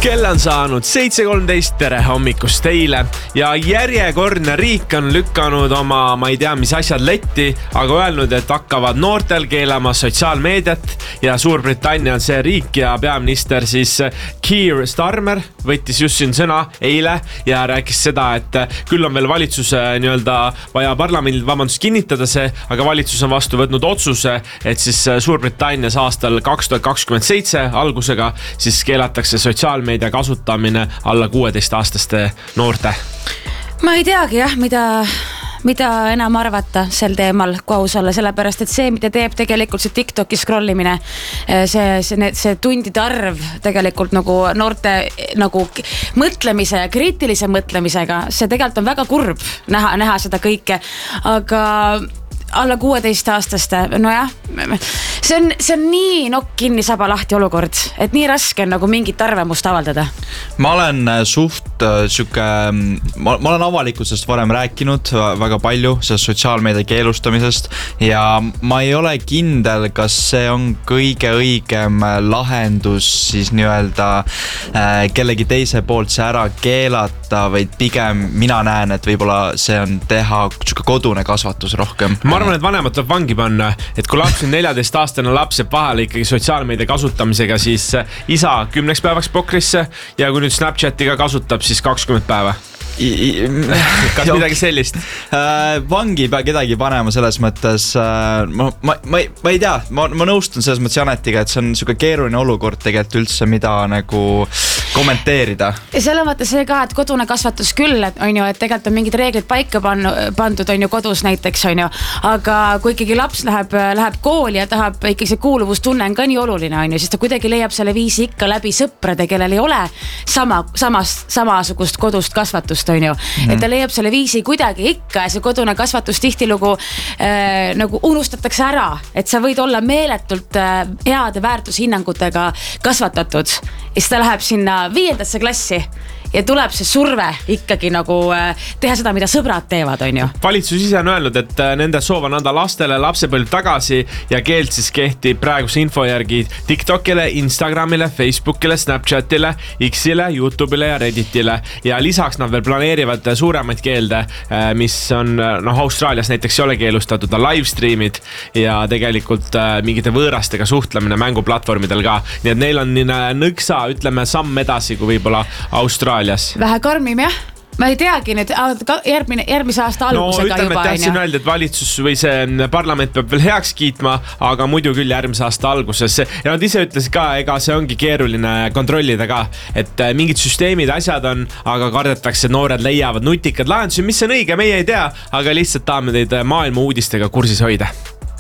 Kell on saanud 7:13, tere hommikust teile ja järjekordne riik on lükanud oma, ma ei tea, mis asjad letti, aga öelnud, et hakkavad noortel keelama sotsiaalmeediat ja Suurbritannia on see riik ja peaminister siis Keir Starmer võttis just siin sõna eile ja rääkis seda, et küll on veel valitsuse vaja parlamendil kinnitada see, aga valitsus on vastu võtnud otsuse, et siis Suurbritannias aastal 2027 algusega siis keelatakse sotsiaalmeedia kasutamine alla 16-aastaste noorte. Ma ei teagi jah, mida enam arvata sel teemal, kui aus olla, sellepärast, et see, mida teeb tegelikult see TikToki scrollimine, see tundide arv tegelikult nagu noorte nagu mõtlemise ja kriitilise mõtlemisega, see tegelikult on väga kurb näha seda kõike, aga alla 16-aastaste, nojah, see on nii nokk kinni saba lahti olukord, et nii raske on nagu mingit arvamust avaldada. Ma olen ma olen avalikkusest varem rääkinud väga palju sellest sotsiaalmeedia keelustamisest ja ma ei ole kindel, kas see on kõige õigem lahendus siis kellegi teise poolt see ära keelata, vaid pigem mina näen, et võib-olla see on teha kodune kasvatus rohkem. Ma arvan, et vanemad tuleb vangi panna, et kui laps on 14-aastane laps jääb vahele ikkagi sotsiaalmeedia kasutamisega, siis isa 10 päevaks pokrisse ja kui nüüd Snapchatiga kasutab, siis 20 päeva. Kas midagi sellist? Vangi ei pea kedagi panema selles mõttes, ma ei tea, ma nõustun selles mõttes Janetiga, et see on niisugune keeruline olukord tegelikult üldse, mida nagu kommenteerida. Ja selle mõtte see ka, et kodune kasvatus küll, et tegelikult on mingid reeglid paika pandud kodus näiteks, aga kui ikkagi laps läheb kooli ja tahab ikkagi see kuuluvustunne on ka nii oluline, siis ta kuidagi leiab selle viisi ikka läbi sõprade, kellel ei ole samasugust kodust kasvatust, et ta leiab selle viisi kuidagi ikka ja see kodune kasvatus tihtilugu nagu unustatakse ära, et sa võid olla meeletult heade väärtushinnangutega kasvatatud ja siis ta läheb sinna 5. klassi ja tuleb see surve ikkagi nagu teha seda, mida sõbrad teevad, Valitsus ise on öelnud, et nende soov on anda lastele lapsepõlv tagasi ja keeld siis kehtib praeguse info järgi TikTokile, Instagramile, Facebookile, Snapchatile, Xile, YouTube'ile ja Redditile ja lisaks nad veel planeerivad suuremaid keelde, mis on Austraalias näiteks ei ole keelustatud, livestreamid ja tegelikult mingite võõrastega suhtlemine mänguplatvormidel ka, nii et neil on nõksa, ütleme, samm edasi kui võib-olla Austraalias. Vähe karmim jah, ma ei teagi nüüd järgmise aasta algusega juba. Tahtsin öelda, et valitsus või see parlament peab veel heaks kiitma, aga muidu küll järgmise aasta alguses. Ja nad ise ütlesid ka, ega see ongi keeruline kontrollida ka, et mingid süsteemid, asjad on, aga kardetakse, et noored leiavad nutikad lahendusi, mis on õige, meie ei tea, aga lihtsalt tahame teid maailma uudistega kursis hoida.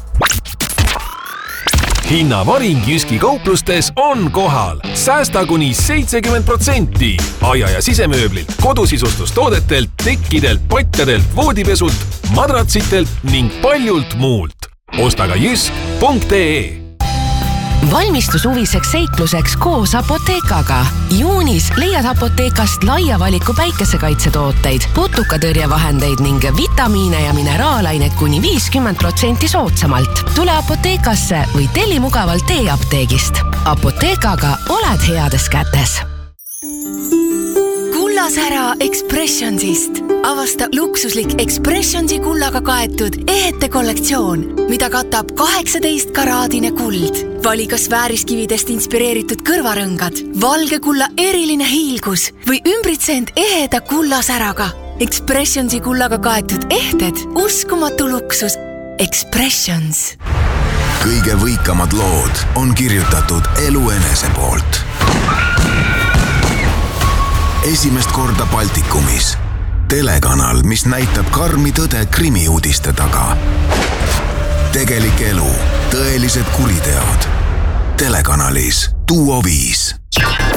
Hinnavaring Jyski kauplustes on kohal. Säästa kuni 70%. Aia- ja sisemööblilt, kodusisustustoodetelt, tekkidelt, patjadelt, voodipesult, madratsitelt ning paljult muult. Osta ka jysk.ee. Valmistu suviseks seikluseks koos Apoteekaga. Juunis leiad Apoteekast laia valiku päikesekaitsetooteid, putukatõrjevahendeid ning vitamiine ja mineraalaineid kuni 50% soodsamalt. Tule Apoteekasse või telli mugavalt e-apteegist. Apoteekaga oled heades kätes. Kullasära Expressionsist. Avasta luksuslik Expressionsi kullaga kaetud ehete kollektsioon, mida katab 18-karaadine kuld. Vali kas vääriskividest inspireeritud kõrvarõngad, valge kulla eriline hiilgus või ümbritseend eheda kullasäraga. Expressionsi kullaga kaetud ehted, uskumatu luksus. Expressions. Kõige võikamad lood on kirjutatud elu enese poolt. Esimest korda Baltikumis. Telekanal, mis näitab karmi tõde krimiuudiste taga. Tegelik elu, tõelised kuriteod. Telekanalis Duo 5.